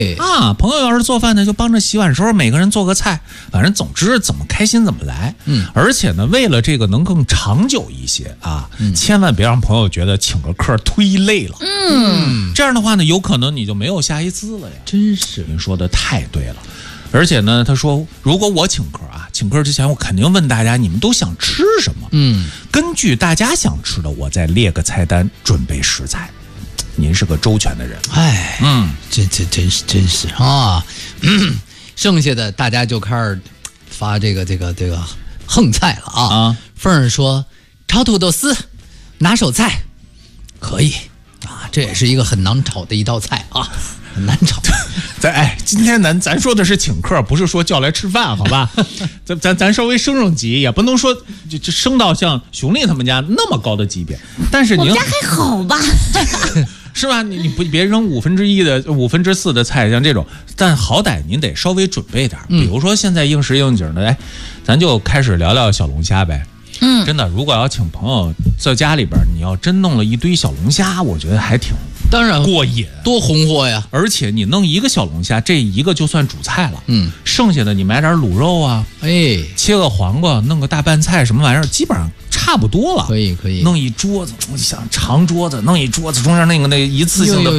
啊，朋友要是做饭呢，就帮着洗碗时候每个人做个菜，反正总之怎么开心怎么来。而且呢，为了这个能更长久一些啊，千万别让朋友觉得请个客忒累了。这样的话呢，有可能你就没有下一次了呀。 真是， 您说的太对了。而且呢，他说，如果我请客啊，请客之前我肯定问大家你们都想吃什么。根据大家想吃的，我再列个菜单，准备食材。您是个周全的人。 这真是啊。剩下的大家就开始发这个横菜了啊。凤儿说炒土豆丝，拿手菜，可以啊，这也是一个很难炒的一道菜啊，很难炒。 今天咱说的是请客，不是说叫来吃饭，好吧？咱稍微升级，也不能说就升到像熊丽他们家那么高的级别。但是您我们家还好吧？ 是吧？你别扔4/5的菜，像这种，但好歹您得稍微准备点。比如说现在应时应景的，咱就开始聊聊小龙虾呗。真的，如果要请朋友在家里边，你要真弄了一堆小龙虾，我觉得还挺当然过瘾， 多红火呀！ 而且你弄一个小龙虾，这一个就算主菜了。剩下的你买点卤肉啊，切个黄瓜，弄个大拌菜什么玩意儿，基本上差不多了。 可以， 弄一桌子，我想长桌子，弄一桌子中间那一次性的